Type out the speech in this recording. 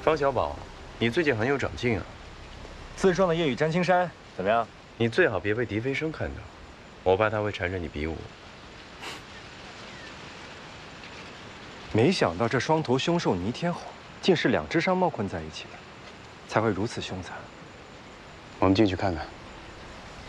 方小宝，你最近很有长进啊！ 自创的夜雨占青山怎么样？ 你最好别被狄飞生看到，我怕他会缠着你比武。 没想到这双头凶兽倪天吼，竟是两只商贸困在一起的，才会如此凶残。 我们进去看看。